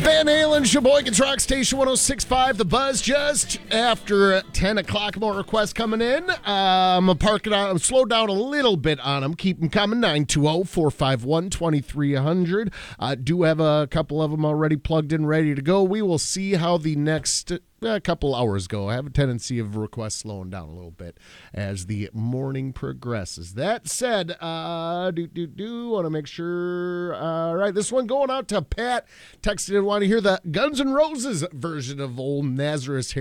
Van Halen, Sheboygan's Rock Station 106.5. The Buzz just after 10 o'clock. More requests coming in. I'm going to park it on. Slow down a little bit on them. Keep them coming. 920-451-2300. Do have a couple of them already plugged in, ready to go. We will see how the next couple hours go. I have a tendency of requests slowing down a little bit as the morning progresses. That said, want to make sure. All right, this one going out to Pat. Texted and want to hear the Guns N' Roses version of Old Nazareth